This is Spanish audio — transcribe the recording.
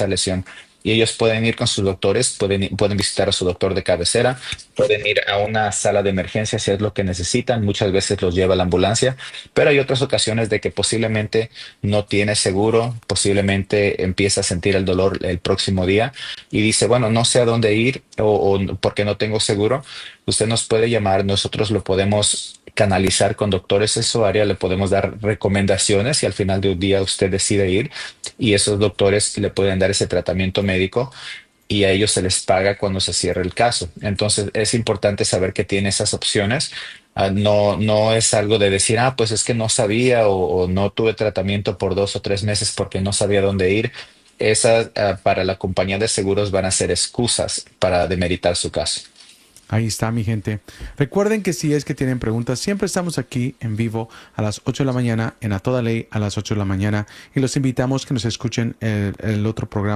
esa lesión. Y ellos pueden ir con sus doctores, pueden visitar a su doctor de cabecera, pueden ir a una sala de emergencia si es lo que necesitan. Muchas veces los lleva la ambulancia, pero hay otras ocasiones de que posiblemente no tiene seguro, posiblemente empieza a sentir el dolor el próximo día y dice, bueno, no sé a dónde ir o porque no tengo seguro. Usted nos puede llamar, nosotros lo podemos canalizar con doctores en su área, le podemos dar recomendaciones y al final de un día usted decide ir y esos doctores le pueden dar ese tratamiento médico y a ellos se les paga cuando se cierre el caso. Entonces es importante saber que tiene esas opciones. No, no es algo de decir, pues es que no sabía o no tuve tratamiento por 2 o 3 meses porque no sabía dónde ir. Esas, para la compañía de seguros van a ser excusas para demeritar su caso. Ahí está, mi gente. Recuerden que si es que tienen preguntas, siempre estamos aquí en vivo a las 8 de la mañana, en A Toda Ley a las 8 de la mañana, y los invitamos que nos escuchen el otro programa